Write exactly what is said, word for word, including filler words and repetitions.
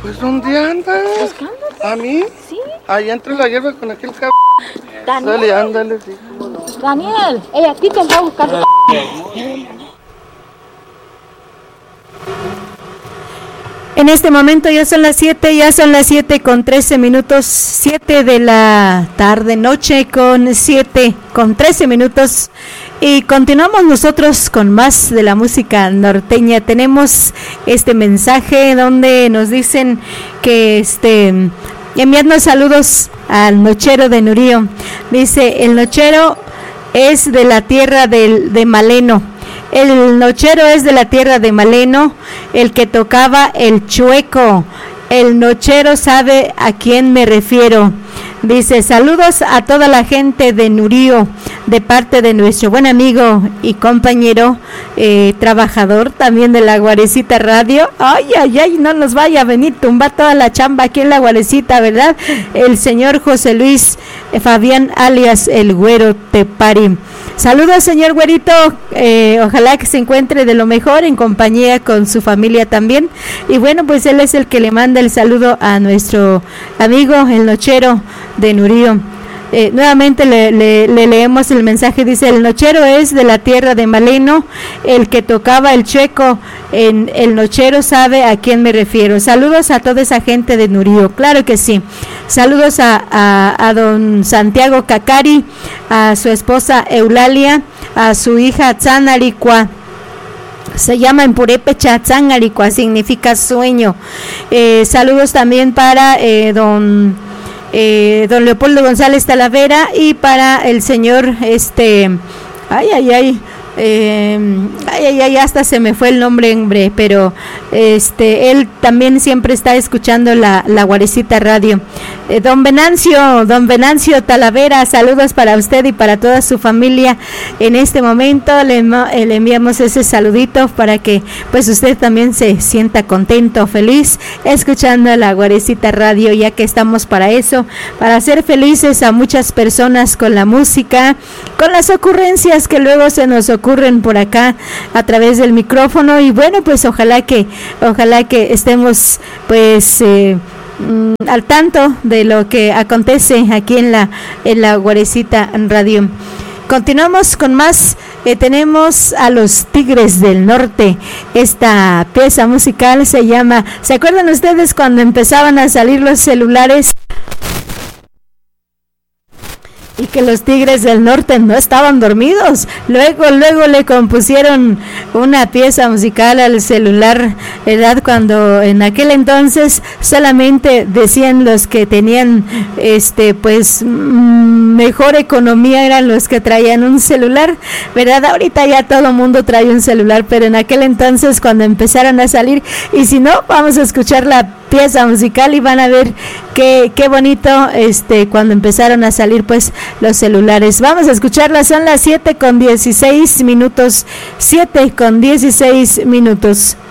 Pues, ¿dónde andas? ¿Buscándote? ¿A mí? Sí. Ahí entre la hierba con aquel cabrón. Daniel. Dale, ándale, sí. Daniel, ella a ti te está buscando. En este momento ya son las siete, ya son las siete con trece minutos, siete de la tarde, noche con siete con trece minutos. Y continuamos nosotros con más de la música norteña. Tenemos este mensaje donde nos dicen que este enviando saludos al nochero de Nurío. Dice, el nochero es de la tierra del, de Maleno. El nochero es de la tierra de Maleno, el que tocaba el chueco. El nochero sabe a quién me refiero. Dice, saludos a toda la gente de Nurío, de parte de nuestro buen amigo y compañero, eh, trabajador también de la Guarecita Radio. Ay, ay, ay, no nos vaya a venir tumbar toda la chamba aquí en la Guarecita, ¿verdad? El señor José Luis eh, Fabián, alias el Güero Tepari. Saludos, señor Güerito, eh, ojalá que se encuentre de lo mejor en compañía con su familia también. Y bueno, pues él es el que le manda el saludo a nuestro amigo, el nochero de Nurío. Eh, nuevamente le, le, le leemos el mensaje. Dice, el nochero es de la tierra de Maleno, el que tocaba el chueco. En el nochero sabe a quién me refiero. Saludos a toda esa gente de Nurío, claro que sí. Saludos a, a, a don Santiago Cacari, a su esposa Eulalia, a su hija Tzanaricua. Se llama en purépecha Tzanaricua, significa sueño. Eh, saludos también para eh, don Eh, don Leopoldo González Talavera y para el señor este ay ay ay eh, ay ay ay hasta se me fue el nombre, hombre, pero este él también siempre está escuchando la, la Guarecita Radio. eh, don Venancio, don Venancio Talavera, saludos para usted y para toda su familia. En este momento le, le enviamos ese saludito para que pues usted también se sienta contento, feliz, escuchando la Guarecita Radio, ya que estamos para eso, para hacer felices a muchas personas con la música, con las ocurrencias que luego se nos ocurren por acá a través del micrófono. Y bueno, pues ojalá que ojalá que estemos pues eh, al tanto de lo que acontece aquí en la en la Guarecita Radio. Continuamos con más. Eh, tenemos a los Tigres del Norte. Esta pieza musical se llama, ¿se acuerdan ustedes cuando empezaban a salir los celulares y que los Tigres del Norte no estaban dormidos? Luego, luego le compusieron una pieza musical al celular, ¿verdad? Cuando en aquel entonces solamente decían los que tenían, este, pues, mejor economía eran los que traían un celular, ¿verdad? Ahorita ya todo el mundo trae un celular, pero en aquel entonces cuando empezaron a salir, y si no, vamos a escuchar la pieza musical y van a ver qué, qué bonito este cuando empezaron a salir pues los celulares. Vamos a escucharla, son las siete con dieciséis minutos, siete con dieciséis minutos.